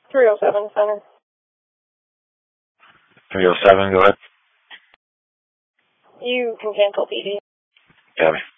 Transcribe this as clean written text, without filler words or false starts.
307 Center. 307, go ahead. You can cancel PD. Copy.